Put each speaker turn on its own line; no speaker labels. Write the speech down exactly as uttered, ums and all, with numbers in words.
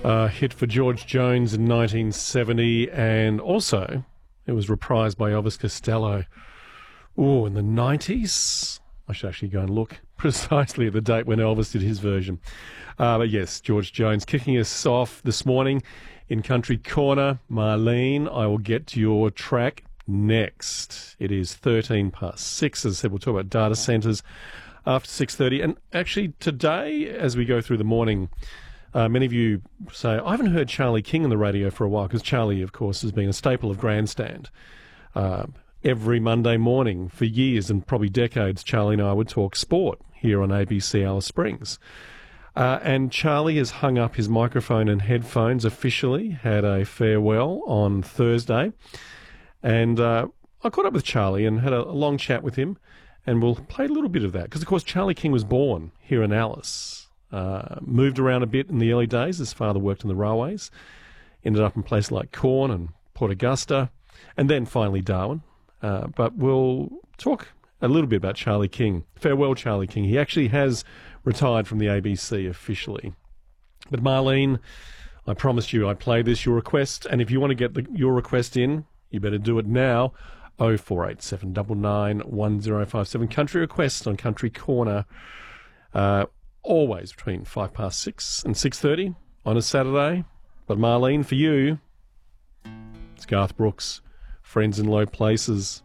uh, hit for George Jones in nineteen seventy, and also it was reprised by Elvis Costello. Oh, in the nineties? I should actually go and look precisely at the date when Elvis did his version. Uh, but yes, George Jones kicking us off this morning in Country Corner. Marlene, I will get to your track next. It is thirteen past six. As I said, we'll talk about data centres after six thirty. And actually today, as we go through the morning, uh, many of you say, I haven't heard Charlie King on the radio for a while, because Charlie, of course, has been a staple of Grandstand. Uh, every Monday morning for years and probably decades, Charlie and I would talk sport here on A B C Alice Springs. Uh, and Charlie has hung up his microphone and headphones officially, had a farewell on Thursday. And uh, I caught up with Charlie and had a, a long chat with him, and we'll play a little bit of that. Because, of course, Charlie King was born here in Alice, uh, moved around a bit in the early days. His father worked in the railways, ended up in places like Corn and Port Augusta, and then finally Darwin. Uh, but we'll talk a little bit about Charlie King. Farewell, Charlie King. He actually has retired from the A B C officially. But Marlene, I promised you I'd play this, your request, and if you want to get the, your request in, you better do it now. oh four eight seven nine nine one oh five seven. Country requests on Country Corner, uh, always between five past six and six thirty on a Saturday. But Marlene, for you, it's Garth Brooks, Friends in Low Places.